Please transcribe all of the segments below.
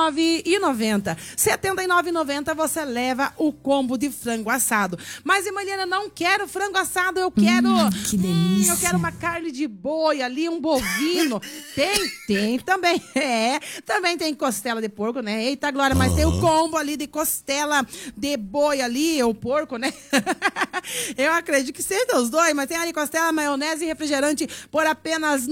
79,90. R$ 79,90 você leva o combo de frango assado. Mas, Emiliana, não quero frango assado, eu quero... que delícia. Eu quero uma carne de boi ali, um bovino. Tem também. Também tem costela de porco, né? Eita, Glória, mas tem o combo ali de costela de boi ali, ou porco, né? Eu acredito que seja os dois, mas tem ali costela, maionese e refrigerante por apenas R$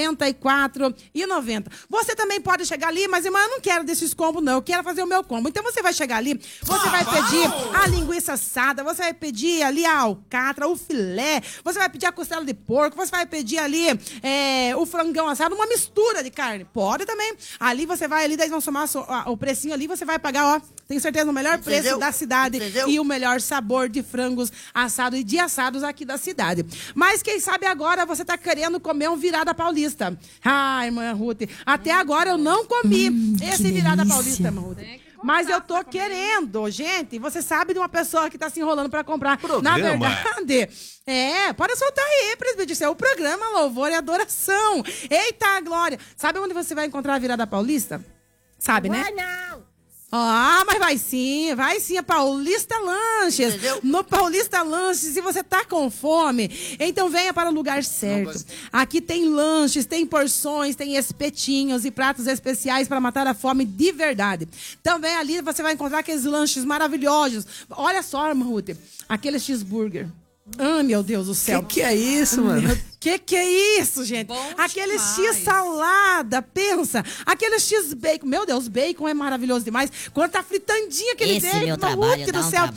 94,90. Você também pode chegar ali, mas, irmã, eu não quero desses combos, não. Eu quero fazer o meu combo. Então você vai chegar ali, você vai pedir a linguiça assada, você vai pedir ali a alcatra, o filé, você vai pedir a costela de porco, você vai pedir ali o frangão assado, uma mistura de carne. Pode também. Ali você vai ali, daí vão somar o precinho ali, você vai pagar, ó, tenho certeza, o melhor preço da cidade e o melhor sabor de frangos assados e de assados aqui da cidade. Mas quem sabe agora você tá querendo comer um virada paulista. Ah, irmã Ruth, até agora eu não comi esse virada paulista, irmã Ruth. Mas eu tô querendo, gente. Você sabe de uma pessoa que tá se enrolando pra comprar. Na verdade, pode soltar aí, presbítero. Isso é o programa Louvor e Adoração. Eita, Glória. Sabe onde você vai encontrar a virada paulista? Sabe, né? Não. Ah, mas vai sim, a Paulista Lanches. Entendeu? No Paulista Lanches, se você tá com fome, então venha para o lugar certo. Aqui tem lanches, tem porções, tem espetinhos e pratos especiais para matar a fome de verdade. Também ali você vai encontrar aqueles lanches maravilhosos. Olha só, irmã Ruth, aquele cheeseburger. Ah, meu Deus do céu. Que é isso, mano? Que é isso, gente? Bom aquele demais. X salada, pensa. Aquele X bacon. Meu Deus, bacon é maravilhoso demais. Quando tá fritandinho aquele esse bacon. Meu trabalho do céu.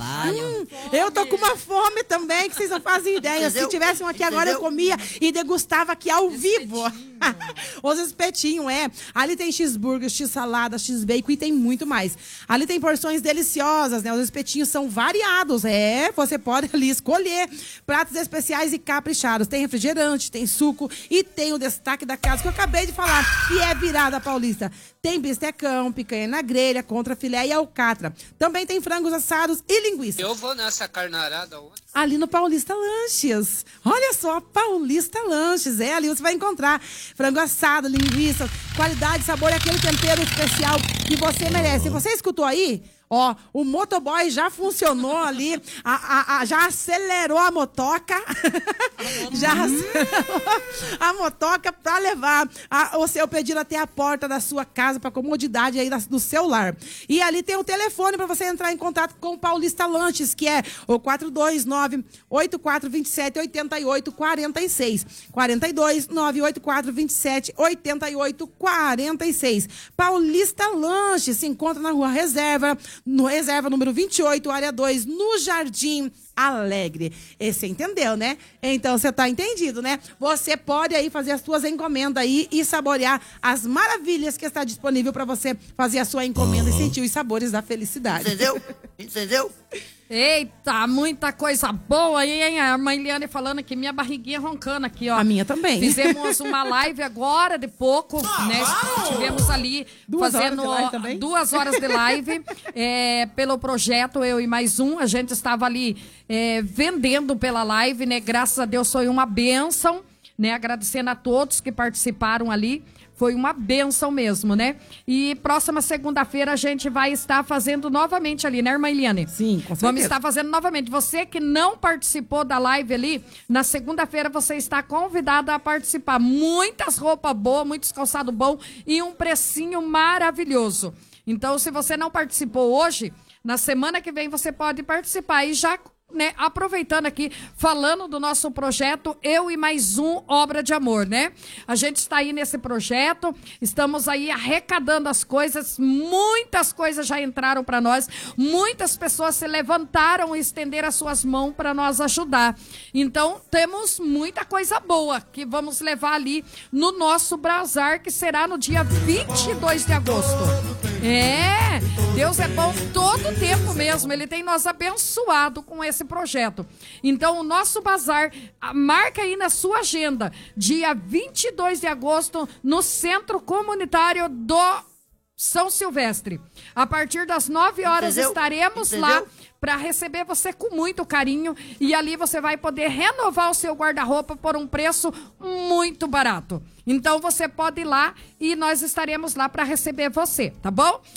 Eu tô com uma fome também, que vocês não fazem ideia. Entendeu? Se tivessem aqui agora, eu comia e degustava aqui ao vivo. Os espetinhos, Ali tem cheeseburger, X salada, X bacon e tem muito mais. Ali tem porções deliciosas, né? Os espetinhos são variados, Você pode ali escolher pratos especiais e caprichados. Tem refrigerante, tem suco e tem o destaque da casa que eu acabei de falar, que é virada paulista. Tem bistecão, picanha na grelha, contra filé e alcatra. Também tem frangos assados e linguiça. Eu vou nessa carnarada onde? Ali no Paulista Lanches. Olha só, Paulista Lanches. Ali você vai encontrar frango assado, linguiça, qualidade, sabor e aquele tempero especial que você merece. Você escutou aí? Ó, o motoboy já funcionou ali, já acelerou a motoca, já acelerou a motoca para levar o seu pedido até a porta da sua casa, para comodidade aí do seu lar. E ali tem o telefone para você entrar em contato com o Paulista Lanches, que é o 429-8427-8846. 429-8427-8846. Paulista Lanches se encontra na Rua Reserva, no Reserva número 28, área 2, no Jardim Alegre. Você entendeu, né? Então você tá entendido, né? Você pode aí fazer as suas encomendas aí e saborear as maravilhas que está disponível para você fazer a sua encomenda e sentir os sabores da felicidade. Entendeu? Eita, muita coisa boa aí, hein? A irmã Eliane falando aqui, minha barriguinha roncando aqui, ó. A minha também. Fizemos uma live agora de pouco, né? Tivemos ali fazendo 2 horas de live pelo projeto Eu e Mais Um. A gente estava ali vendendo pela live, né? Graças a Deus foi uma bênção, né? Agradecendo a todos que participaram ali. Foi uma bênção mesmo, né? E próxima segunda-feira a gente vai estar fazendo novamente ali, né, irmã Eliane? Sim, com certeza. Vamos estar fazendo novamente. Você que não participou da live ali, na segunda-feira você está convidada a participar. Muitas roupas boas, muitos calçados bons e um precinho maravilhoso. Então, se você não participou hoje, na semana que vem você pode participar e já... né, aproveitando aqui, falando do nosso projeto Eu e Mais Um, Obra de Amor, né? A gente está aí nesse projeto, estamos aí arrecadando as coisas, muitas coisas já entraram para nós, muitas pessoas se levantaram e estenderam as suas mãos para nós ajudar. Então, temos muita coisa boa que vamos levar ali no nosso bazar, que será no dia 22 de agosto. Deus é bom todo tempo mesmo, Ele tem nos abençoado com esse projeto. Então, o nosso bazar, marca aí na sua agenda, dia 22 de agosto, no Centro Comunitário do São Silvestre. A partir das 9 horas estaremos lá para receber você com muito carinho e ali você vai poder renovar o seu guarda-roupa por um preço muito barato. Então você pode ir lá e nós estaremos lá para receber você, tá bom?